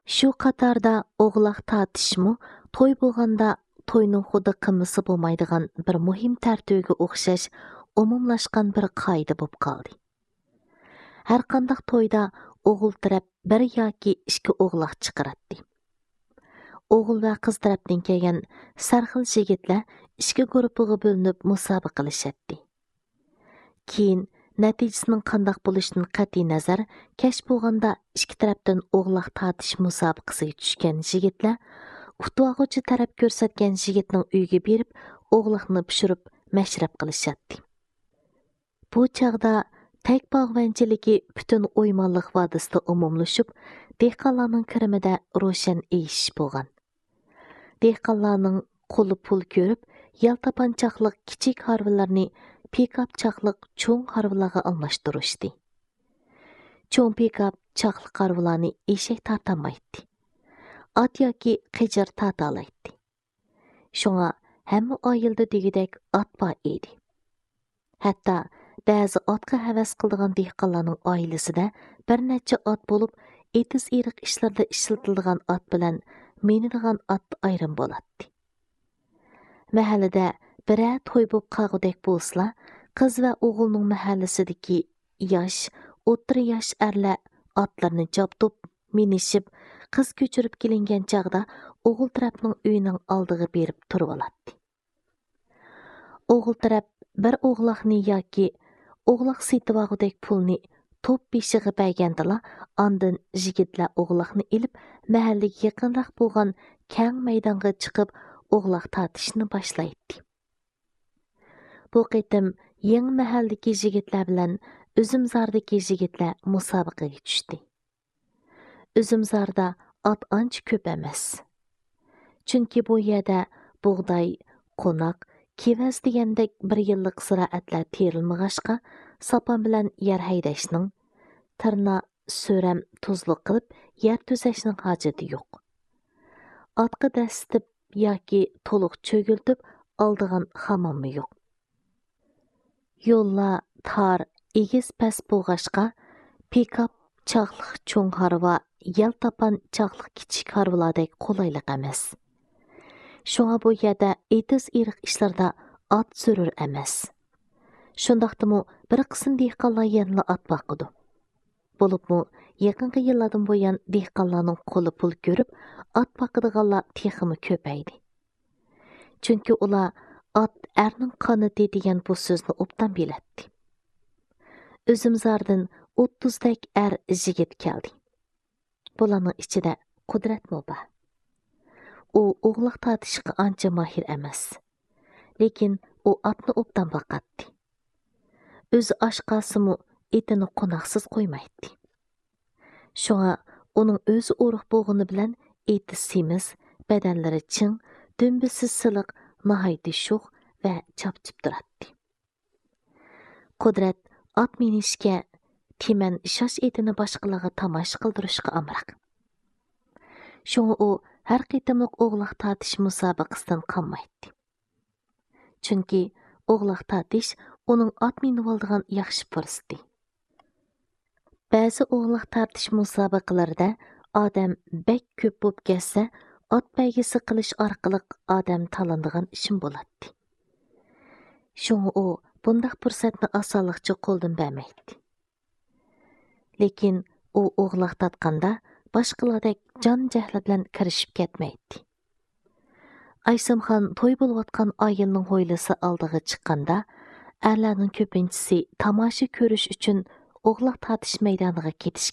Şu qatarda oğlaq tatışmı toy bolğanda toyның xuda qımısı bolmaydigan bir muhim tərtibige oxşaş umumlaşqan bir qayda bop qaldı. Hər qandaq toyda oğul tərəp bir yoki ikki oğlaq chiqaratdi. Oğul va qiz tərəpdən kelgan sarxil yigitlar ikki guruhiga bölünüb musobaqa qilishadi. Keyin natijasining qandaq bo'lishidan qat'iy nazar kashf bo'lganda ikki tarafdan o'g'loq tortish musobaqasiga tushgan yigitlar utuag'uchi taraf ko'rsatgan yigitning uyiga berib o'g'loqni pishirib mashrab qilishadi. Bu chog'da takbog'vanchiligi butun o'ymonliq vodisida umumlashib, dehqonlarning kirimida ro'shan eshish bo'lgan. Dehqonlarning qo'li pul ko'rib, yaltapanchoqliq kichik harvlarni pikap chaqliq cho'ng harvlarga almashtirishdi. Cho'ng pikap chaqliq harvlarni eshak tartamaydi. At yoki qijir tartalaydi. Shunga hamma oilda degidek at bor edi. Hatto ba'zi otga havas qiladigan dehqonlarning oilasida bir necha at bo'lib, etiz iriq ishlarda ishlatiladigan at bilan minadigan at ayrim bo'ladi. Mahallada birə toy bob qağıdək bolsla, qız və oğulның mahallasidagi yosh, o'rta yosh erlar atlarni jabdıb, minishib, qiz ko'chirib kelingan chaqda o'g'il tarafning uyining oldiga berib turib oladi. O'g'il taraf bir o'g'loqni yoki o'g'loq setibog'idek pulni top beshiga bergandala, ondan yigitlar o'g'loqni ilib, mahallaga yaqinroq bo'lgan keng maydonga chiqib, o'g'loq tortishni boshlaydi. Bu qitim yangi mahalladagi yigitlar bilan Üzümzardagi yigitlar musobaqaga tushdi. Üzümzarda at ancha ko'p emas. Chunki bu yerda bug'doy, qo'noq, kevaz degandek bir yillik ziroatlar terilmag'ashqa, sapan bilan yer haydashning, tirna, so'ram, tuzliq qilib yer tuzashning hojati yo'q. Atqa dastib yoki to'liq cho'giltib oldigan hammommi yo'q. Yo'llar tar, egiz past bo'lg'ashqa, pikap chaqliq cho'ng harva, yal tapan chaqliq kichik harvalardek qulaylik emas. Shunga bu yerda etiz iriq ishlarda at surur emas. Shundaqdimi bir qism dehqonlar yanla at boqidi. Bo'libmi yaqinqi yillardan buyon dehqonlarning qo'li pul ko'rib, at boqadiganlar texmi ko'paydi. Chunki ular at erning qanoti degan bu so'zni obdan biladi. Üzümzardan 30 dak er yigit keldi. Bularning ichida Qudrat moba. U o'g'loq tortishga ancha mahir emas. Lekin u atni obdan boqadi. O'zi oshqasimu etini qo'noqsiz qo'ymaydi. Shunga uning o'zi urug' bo'g'ini bilan eti semiz, badanlari ching, dumbisiz siliq, nihoyatda sho'x va chopchib turadi. Qudrat at minishga, timan shosh etini boshqalarga tomosha qildirishga amroq. Shunga u har qitimliq o'g'loq tortish musobaqasidan qolmaydi. Chunki o'g'loq tortish uning at minib oladigan yaxshi fursati. Ba'zi o'g'loq tortish musobaqalarida odam bek ko'p bo'lib ketsa, at baygisi qilish orqali odam talandigan ishim bo'ladi. Shunga u bundaq fursatni osonlikcha qo'ldan bermaydi. Lekin u o'g'loq tortganda boshqalardek jon jahli bilan kirishib ketmaydi. Aysimxon to'y bo'layotgan oyilning ho'ylisi oldiga chiqqanda, erlarning ko'pinchisi tomosha ko'rish uchun o'g'loq tortish maydoniga ketish